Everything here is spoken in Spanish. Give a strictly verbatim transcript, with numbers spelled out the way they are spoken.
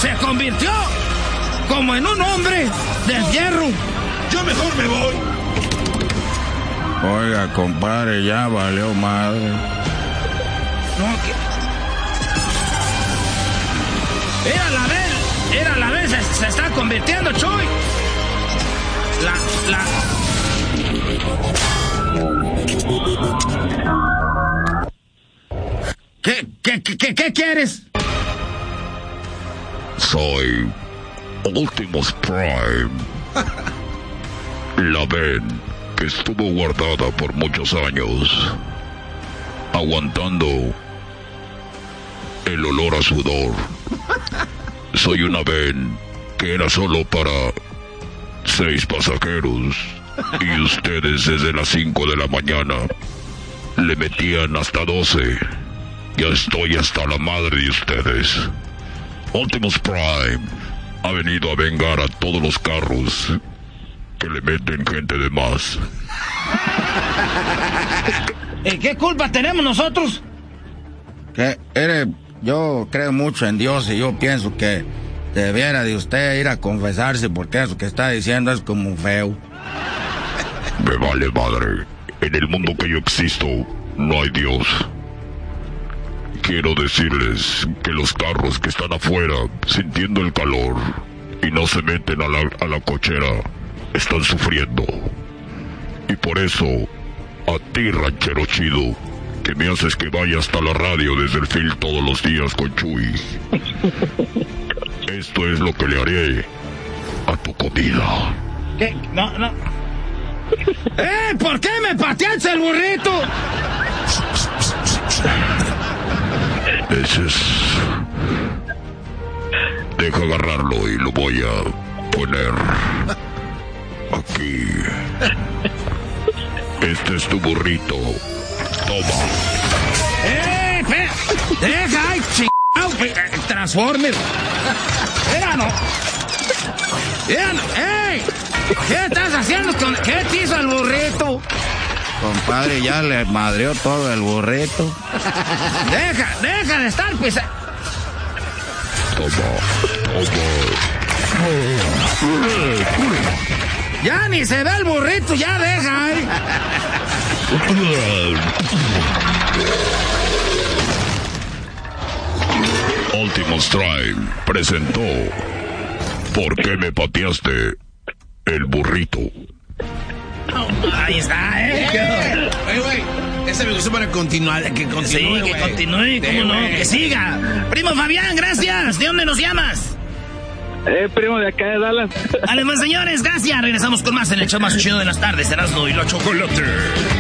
se convirtió como en un hombre de fierro. Yo mejor me voy. Oiga, compadre, ya valió madre. No, que... Era la vez, era la vez, se, se está convirtiendo, Chuy. La, la... ¿Qué, qué, qué, qué quieres? Soy Optimus Prime. La ven que estuvo guardada por muchos años, aguantando el olor a sudor. Soy una ven que era solo para seis pasajeros y ustedes desde las cinco de la mañana le metían hasta doce. Ya estoy hasta la madre de ustedes. Optimus Prime ha venido a vengar a todos los carros que le meten gente de más. ¿Y qué culpa tenemos nosotros? Que eres, yo creo mucho en Dios y yo pienso que debiera de usted ir a confesarse porque eso que está diciendo es como feo. Me vale madre. En el mundo que yo existo no hay Dios. Quiero decirles que los carros que están afuera sintiendo el calor y no se meten a la, a la cochera están sufriendo. Y por eso, a ti, ranchero chido, que me haces que vaya hasta la radio desde el fil todos los días con Chuy, esto es lo que le haré a tu comida. ¿Qué? No, no. ¡Eh! ¿Por qué me pateaste el burrito? Ese es... Deja agarrarlo y lo voy a poner aquí. Este es tu burrito. Toma. ¡Eh! Pe... ¡Deja! ¡Ay, chingado! ¡Transformer! ¡Era no! ¡Era no! ¡Ey! ¿Qué estás haciendo con...? ¿Qué te hizo el burrito? Compadre, ya le madreó todo el burrito. Deja, deja de estar pisando. Toma, toma. Ya ni se ve el burrito, ya deja, ¿eh? Optimus Prime presentó ¿Por qué me pateaste el burrito? Ahí está, ¿eh? Oye, güey, ese me gustó para continuar, que continúe, Sí, que wey. continúe, cómo Sí, no, wey. que siga. Primo Fabián, gracias. ¿De dónde nos llamas? Eh, primo de acá de Dallas. Además, señores, gracias. Regresamos con más en el show más chido de las tardes, Erasmo y la Chocolate.